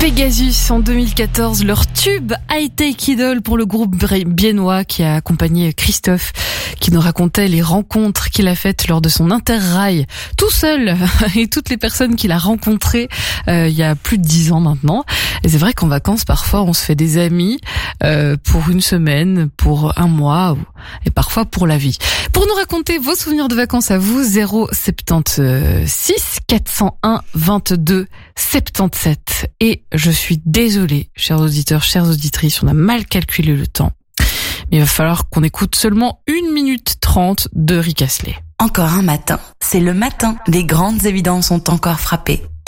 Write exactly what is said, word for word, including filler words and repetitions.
Pegasus en deux mille quatorze, leur tube High Take Idol pour le groupe biennois qui a accompagné Christophe, qui nous racontait les rencontres qu'il a faites lors de son interrail, tout seul, et toutes les personnes qu'il a rencontrées euh, il y a plus de dix ans maintenant. Et c'est vrai qu'en vacances, parfois, on se fait des amis euh, pour une semaine, pour un mois, et parfois pour la vie. Pour nous raconter vos souvenirs de vacances à vous, zéro soixante-six quatre cent un vingt-deux soixante-dix-sept. Et je suis désolée, chers auditeurs, chères auditrices, on a mal calculé le temps. Mais il va falloir qu'on écoute seulement une minute trente de Rick Astley. Encore un matin, c'est le matin. Des grandes évidences ont encore frappé.